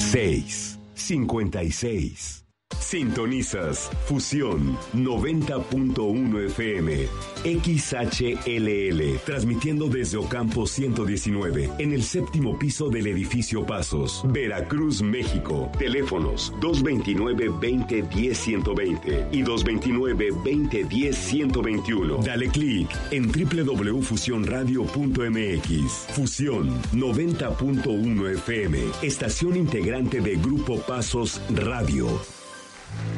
656. Sintonizas Fusión 90.1 FM, XHLL, transmitiendo desde Ocampo 119, en el séptimo piso del edificio Pasos, Veracruz, México. Teléfonos 229-2010-120 y 229-2010-121. Dale clic en www.fusionradio.mx. Fusión 90.1 FM, estación integrante de Grupo Pasos Radio.